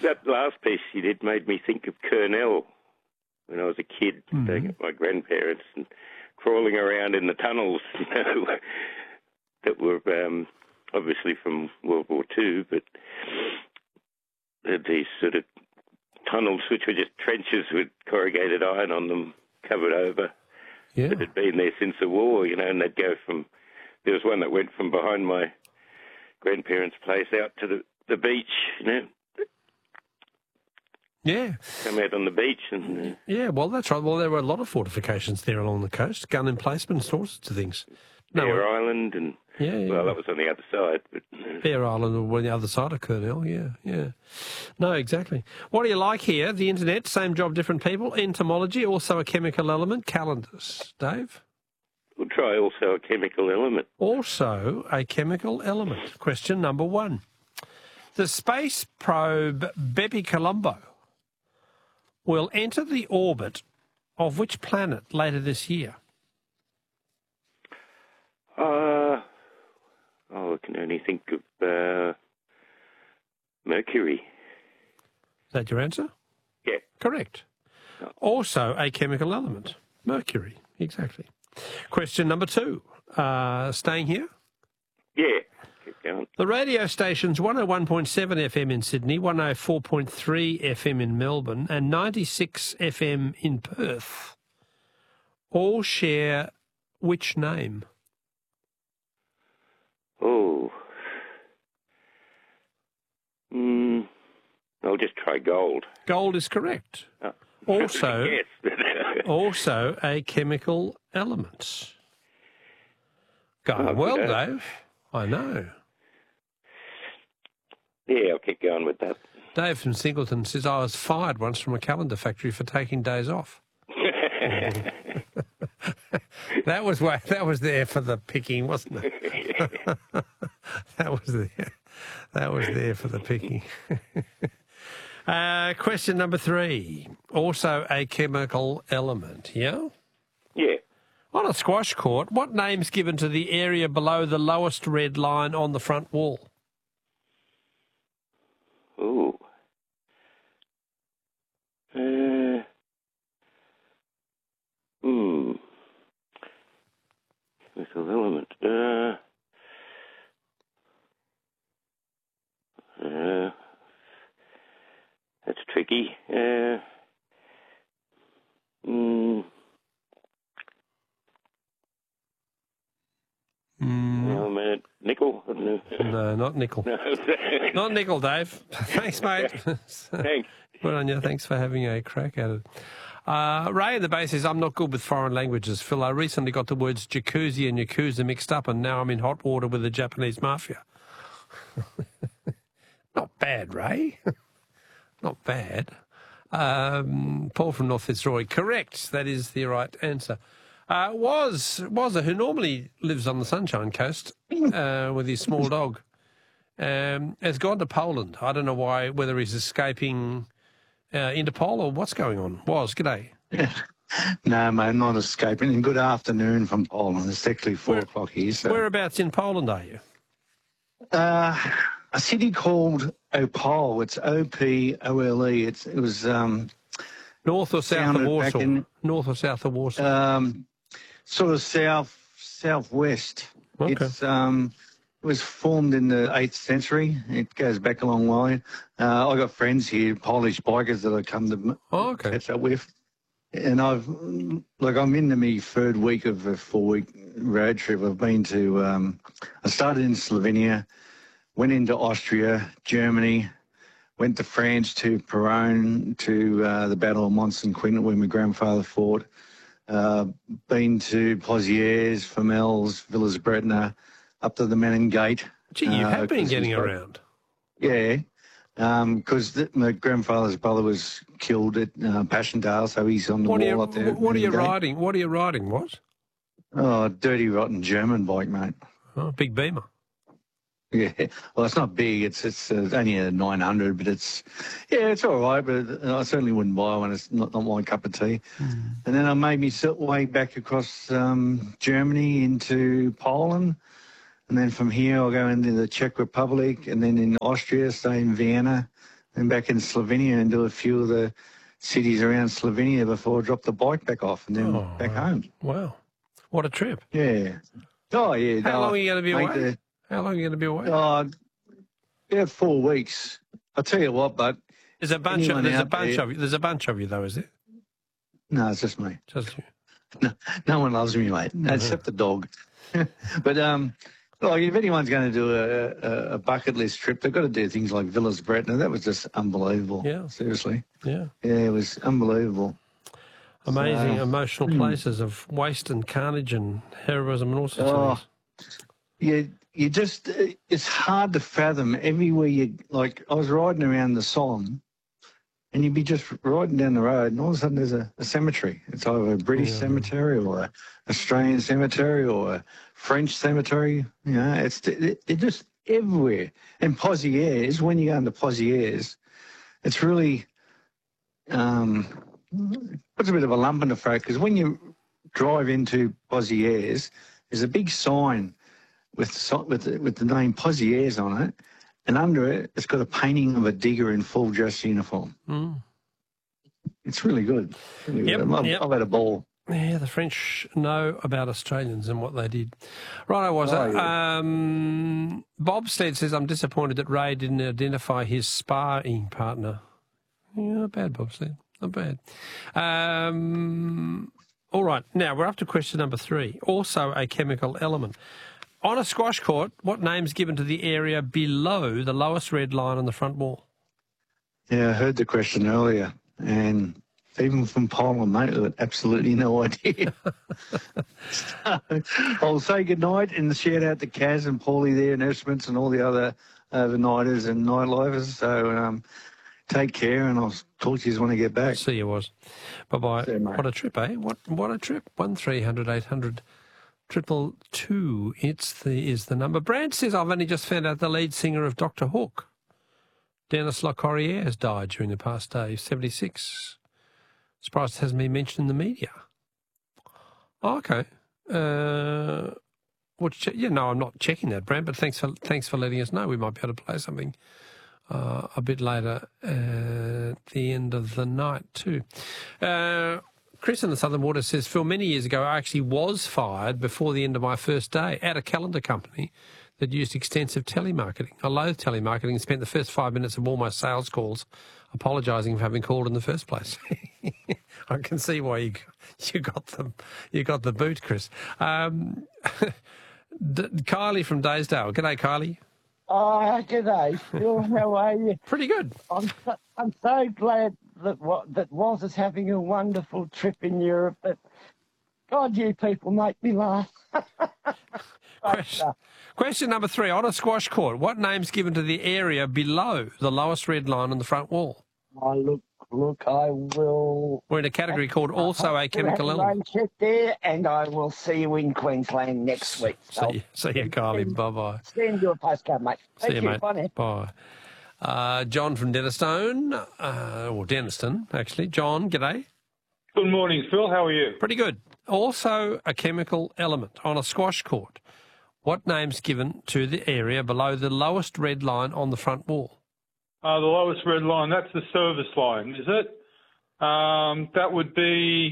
that last piece you did made me think of Kurnell when I was a kid, staying at my grandparents and crawling around in the tunnels, that were obviously from World War II, but these sort of tunnels which were just trenches with corrugated iron on them, covered over, that had been there since the war, and they'd go from... There was one that went from behind my grandparents' place out to the beach, Yeah. Come out on the beach. And yeah, well, that's right. Well, there were a lot of fortifications there along the coast, gun emplacements, all sorts of things. Bear Island and... Well, that was on the other side. But, Bear Island was on the other side of Kurnell, yeah. No, exactly. What do you like here? The internet, same job, different people. Entomology, also a chemical element. Calendars. Dave? We'll try also a chemical element. Also a chemical element. Question number 1. The space probe Bepi Colombo will enter the orbit of which planet later this year? I can only think of Mercury. Is that your answer? Yeah. Correct. Also a chemical element. Mercury, exactly. Question number 2. Staying here? Yeah. Keep going. The radio stations 101.7 FM in Sydney, 104.3 FM in Melbourne and 96 FM in Perth all share which name? I'll just try Gold. Gold is correct. Oh. Also, yes. also a chemical element. Going well, good. Dave. I know. Yeah, I'll keep going with that. Dave from Singleton says, I was fired once from a calendar factory for taking days off. That was there for the picking, wasn't it? That was there for the picking. Question number 3. Also a chemical element, yeah? Yeah. On a squash court, what name's given to the area below the lowest red line on the front wall? Ooh. Chemical element. That's tricky. Nickel? No, not nickel. Not nickel, Dave. Thanks, mate. Thanks. Good on you. Thanks for having a crack at it. Ray in the base says, I'm not good with foreign languages, Phil. I recently got the words jacuzzi and yakuza mixed up and now I'm in hot water with the Japanese mafia. Not bad, Ray. Not bad. Paul from North Fitzroy. Correct. That is the right answer. Wazza, who normally lives on the Sunshine Coast with his small dog, has gone to Poland. I don't know why, whether he's escaping Interpol or what's going on. Waz, g'day. No, mate, not escaping. And good afternoon from Poland. It's actually 4 o'clock here. So. Whereabouts in Poland are you? A city called Opole. It's O-P-O-L-E. It was... north or south of Warsaw? North or south of Warsaw? Sort of southwest. Okay. It was formed in the 8th century. It goes back a long way. I got friends here, Polish bikers that I come to catch up with. And I'm in my 3rd week of a 4-week road trip. I've been to, I started in Slovenia, went into Austria, Germany, went to France, to Peronne, to the Battle of Mont-Saint-Quentin where my grandfather fought. Been to Pozieres, Famels, Villers-Bretonneux, up to the Menin Gate. Gee, you have been getting around. Yeah, because my grandfather's brother was killed at Passchendaele, so he's on the wall up there. What are you riding? What are you riding? What? Oh, dirty, rotten German bike, mate. Oh, big Beamer. Yeah, well, it's not big. It's only a 900, but it's all right. But I certainly wouldn't buy one. It's not my cup of tea. And then I made me way back across Germany into Poland, and then from here I'll go into the Czech Republic, and then in Austria, stay in Vienna, and back in Slovenia and do a few of the cities around Slovenia before I drop the bike back off and then back home. Wow. What a trip. Yeah. Oh, yeah. How long are you going to be away? How long are you going to be away? About 4 weeks. I'll tell you what, but... There's a bunch of you. There's a bunch of you, though, is there? No, it's just me. Just you. No one loves me, mate, except the dog. But if anyone's going to do a bucket list trip, they've got to do things like Villas Bretna. That was just unbelievable. Yeah. Seriously. Yeah. Yeah, it was unbelievable. Amazing, emotional places of waste and carnage and heroism and all sorts of things. You just, it's hard to fathom everywhere you, like, I was riding around the Somme, and you'd be just riding down the road, and all of a sudden there's a cemetery. It's either a British cemetery or an Australian cemetery or a French cemetery. You know, they're just everywhere. And Pozières, when you go into Pozières, it's really puts a bit of a lump in the throat, because when you drive into Pozières, there's a big sign with the name Pozières on it, and under it, it's got a painting of a digger in full dress uniform. It's really good. Really good. I've had a ball. Yeah, the French know about Australians and what they did. Right, Bobsled says, I'm disappointed that Ray didn't identify his sparring partner. Yeah, not bad, Bobsled. Not bad. All right, now we're up to question number 3. Also a chemical element. On a squash court, what name's given to the area below the lowest red line on the front wall? Yeah, I heard the question earlier, and even from Poland, mate, I had absolutely no idea. I'll say goodnight and shout out to Kaz and Paulie there and Estimates and all the other overnighters and nightlifers. So take care, and I'll talk to you when I get back. See you, was. Bye-bye. What a trip, eh? What a trip. 1300 800 222 is the number. Brad says, I've only just found out the lead singer of Dr. Hook, Dennis Lacorriere, has died during the past day, 76. Surprised it hasn't been mentioned in the media. Oh, okay. I'm not checking that, Brad, but thanks for letting us know. We might be able to play something a bit later at the end of the night too. Chris in the Southern Water says, Phil, many years ago I actually was fired before the end of my first day at a calendar company that used extensive telemarketing. I loathed telemarketing and spent the first 5 minutes of all my sales calls apologising for having called in the first place. I can see why you got the boot, Chris. Kylie from Daysdale. G'day, Kylie. Oh, g'day, Phil. How are you? Pretty good. I'm so glad that Woz is having a wonderful trip in Europe. But God, you people make me laugh. Question number 3. On a squash court, what name's given to the area below the lowest red line on the front wall? Oh, look, I will... We're in a category called also a chemical element. Check there, and I will see you in Queensland next week. See you, Kylie. Bye-bye. Send you a postcard, mate. See you, mate. Bye. Bye. John from Denniston, or Denniston, actually. John, g'day. Good morning, Phil. How are you? Pretty good. Also a chemical element on a squash court. What name's given to the area below the lowest red line on the front wall? The lowest red line, that's the service line, is it? That would be